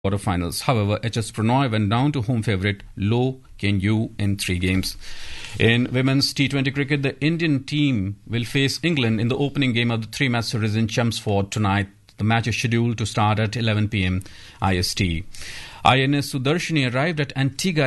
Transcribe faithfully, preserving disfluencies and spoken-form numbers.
quarterfinals. However, H S Pranoy went down to home favourite Low Keng-yu in three games. In women's T twenty cricket, the Indian team will face England in the opening game of the three-match series in Chelmsford tonight. The match is scheduled to start at eleven p.m. I S T. I N S Sudarshini arrived at Antigua